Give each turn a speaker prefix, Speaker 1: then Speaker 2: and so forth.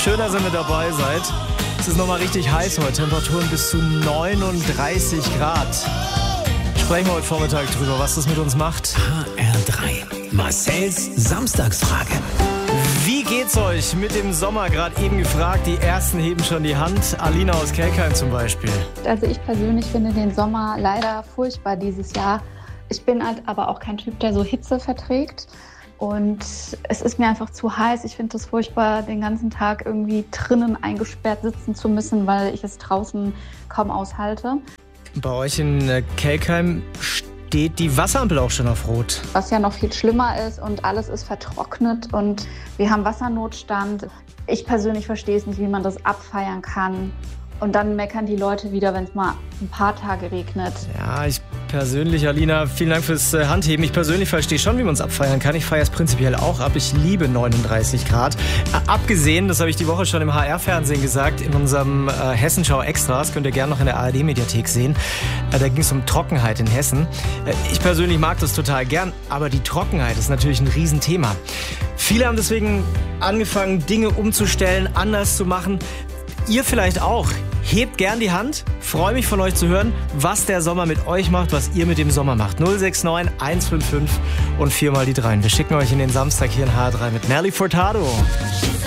Speaker 1: Schön, dass ihr mit dabei seid. Es ist nochmal richtig heiß heute. Temperaturen bis zu 39 Grad. Sprechen wir heute Vormittag drüber, was das mit uns macht.
Speaker 2: HR3. Marcells Samstagsfrage.
Speaker 1: Wie geht's euch mit dem Sommer? Gerade eben gefragt. Die Ersten heben schon die Hand. Alina aus Kelkheim zum Beispiel.
Speaker 3: Also ich persönlich finde den Sommer leider furchtbar dieses Jahr. Ich bin halt aber auch kein Typ, der so Hitze verträgt. Und es ist mir einfach zu heiß. Ich finde es furchtbar, den ganzen Tag irgendwie drinnen eingesperrt sitzen zu müssen, weil ich es draußen kaum aushalte.
Speaker 1: Bei euch in Kelkheim steht die Wasserampel auch schon auf Rot.
Speaker 3: Was ja noch viel schlimmer ist und alles ist vertrocknet und wir haben Wassernotstand. Ich persönlich verstehe es nicht, wie man das abfeiern kann. Und dann meckern die Leute wieder, wenn es mal ein paar Tage regnet.
Speaker 1: Ja, ich persönlich, Alina, vielen Dank fürs Handheben. Ich persönlich verstehe schon, wie man es abfeiern kann. Ich feiere es prinzipiell auch ab. Ich liebe 39 Grad. Abgesehen, das habe ich die Woche schon im HR-Fernsehen gesagt, in unserem Hessenschau Extras, könnt ihr gerne noch in der ARD-Mediathek sehen. Da ging es um Trockenheit in Hessen. Ich persönlich mag das total gern, aber die Trockenheit ist natürlich ein Riesenthema. Viele haben deswegen angefangen, Dinge umzustellen, anders zu machen. Ihr vielleicht auch. Hebt gern die Hand. Freue mich von euch zu hören, was der Sommer mit euch macht, was ihr mit dem Sommer macht. 069 155 und 4 mal die 3. Wir schicken euch in den Samstag hier in HR3 mit Nelly Furtado.